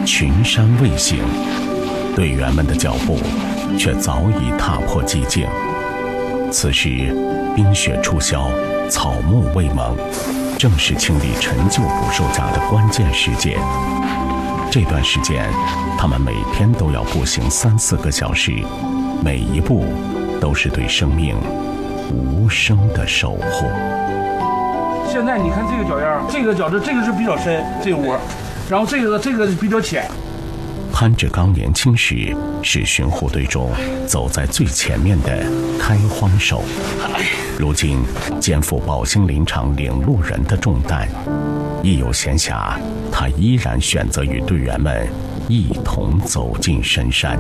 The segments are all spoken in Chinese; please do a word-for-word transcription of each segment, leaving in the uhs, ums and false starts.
群山未醒，队员们的脚步却早已踏破寂静。此时冰雪初消，草木未萌，正是清理陈旧捕兽夹的关键时间。这段时间，他们每天都要步行三四个小时，每一步都是对生命无声的守护。 现在你看这个脚样，这个脚这这个是比较深，这个窝，然后这个这个比较浅。 潘志刚年轻时是巡护队中走在最前面的开荒手，如今肩负宝兴林场领路人的重担，一有闲暇，他依然选择与队员们一同走进深山。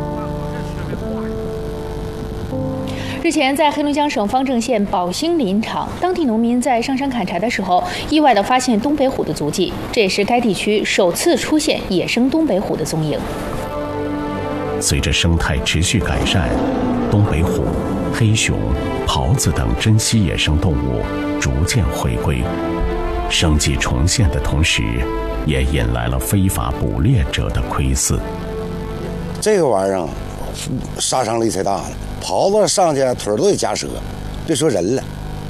日前，在黑龙江省方正县宝兴林场，当地农民在上山砍柴的时候，意外地发现东北虎的足迹，这也是该地区首次出现野生东北虎的踪影。 随着生态持续改善，东北虎、黑熊、狍子等珍稀野生动物逐渐回归，生计重现的同时，也引来了非法捕猎者的窥伺。 这个玩意儿杀伤力太大了。狍子上去腿都得夹折，别说人了。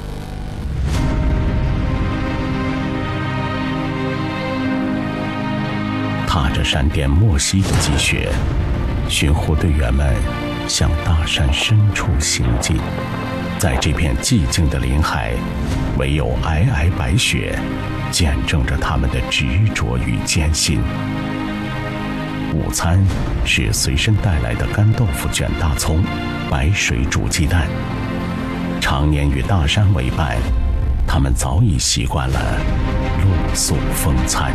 踏着闪电漠西的积雪，巡护队员们向大山深处行进。在这片寂静的林海，唯有皑皑白雪见证着他们的执着与艰辛。午餐是随身带来的干豆腐卷大葱，白水煮鸡蛋。常年与大山为伴，他们早已习惯了露宿风餐。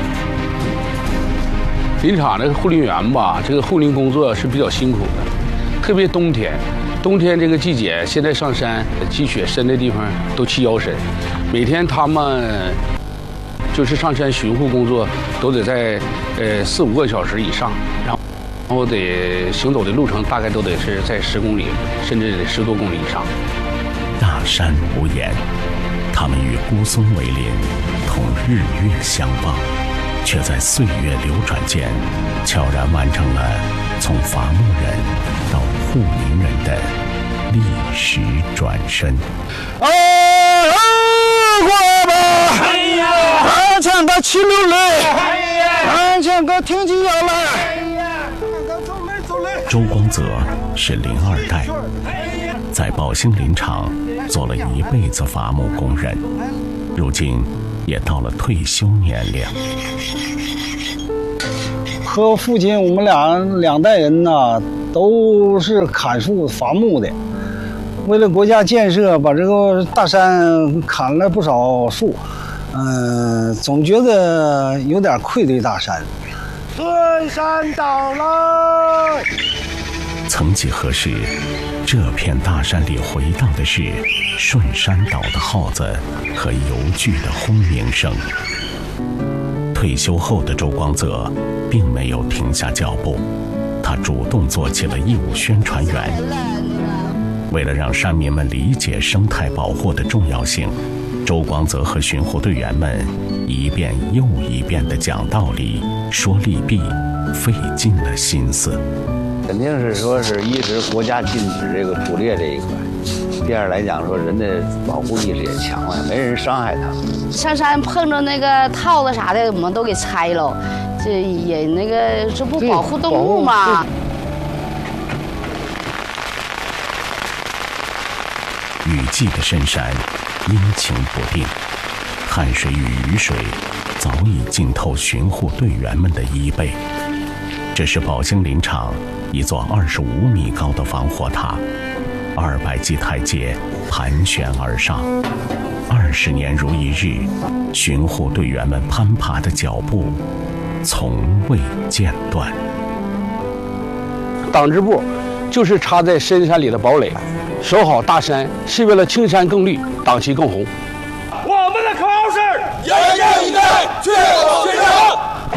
林场这个护林员吧，这个护林工作是比较辛苦的，特别冬天。冬天这个季节，现在上山积雪深的地方都齐腰深，每天他们就是上山巡护工作，都得在呃四五个小时以上，然后然后得行走的路程大概都得是在十公里，甚至得十多公里以上。 大山无言，他们与孤松为邻，同日月相望，却在岁月流转间，悄然完成了从伐木人到护林人的历史转身。 啊啊！过来吧！哎呀！俺唱个七六雷，哎呀！俺唱个挺起腰来。哎呀！ 周光泽是林二代，在宝兴林场做了一辈子伐木工人，如今也到了退休年龄。 和父亲我们俩两代人呢，都是砍树伐木的。为了国家建设，把这个大山砍了不少树，嗯、呃，总觉得有点愧对大山。 顺山倒了。 曾几何时，这片大山里回荡的是顺山岛的号子和邮具的轰鸣声。退休后的周光泽并没有停下脚步，他主动做起了义务宣传员。为了让山民们理解生态保护的重要性，周光泽和巡护队员们一遍又一遍地讲道理、说利弊，费尽了心思。 肯定是说是一是国家禁止这个捕猎这一块，第二来讲说人的保护意识也强了，没人伤害他。 上山碰着那个套子啥的，我们都给拆了，这也那个这不保护动物吗？ 雨季的深山阴晴不定，汗水与雨水早已浸透巡护队员们的衣背。这是宝兴林场一座二十五米高的防火塔，二百级台阶盘旋而上。二十年如一日，巡护队员们攀爬的脚步从未间断。 党支部就是插在深山里的堡垒，守好大山是为了青山更绿，党旗更红。 我们的口号是严阵以待，确保全场。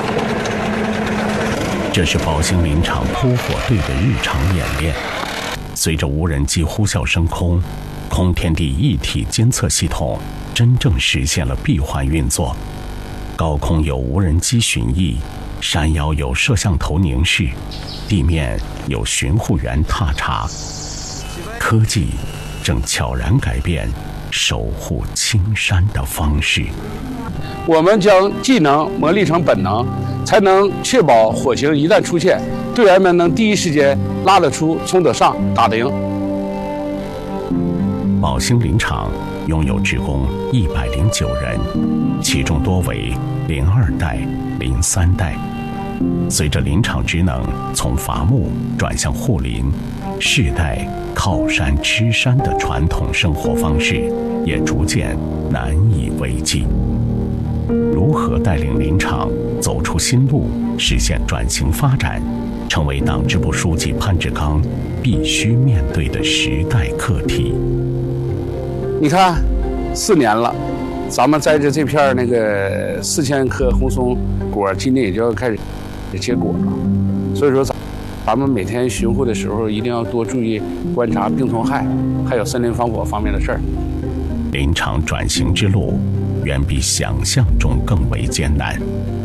这是宝兴林场扑火队的日常演练。随着无人机呼啸升空，空天地一体监测系统真正实现了闭环运作。高空有无人机巡弋， 山腰有摄像头凝视，地面有巡护员踏查。科技正悄然改变守护青山的方式。 我们将技能磨砺成本能，才能确保火情一旦出现，队员们能第一时间拉得出、冲得上、打得赢。 宝兴林场拥有职工一百零九人，其中多为零二代、零三代。随着林场职能从伐木转向护林，世代靠山吃山的传统生活方式也逐渐难以为继。如何带领林场走出新路，实现转型发展，成为党支部书记潘志刚必须面对的时代课题。 你看，四年了，咱们栽着这片那个四千棵红松果，今年也就要开始结果了。所以说，咱咱们每天巡护的时候，一定要多注意观察病虫害，还有森林防火方面的事儿。 林场转型之路远比想象中更为艰难。